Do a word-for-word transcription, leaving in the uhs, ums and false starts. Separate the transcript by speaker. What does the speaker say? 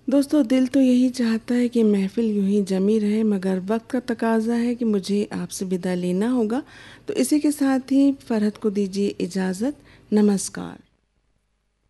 Speaker 1: दोस्तों, दिल तो यही चाहता है कि महफ़िल यूँ ही जमी रहे, मगर वक़्त का तकाज़ा है कि मुझे आपसे विदा लेना होगा। तो इसी के साथ ही फ़रहत को दीजिए इजाज़त। नमस्कार।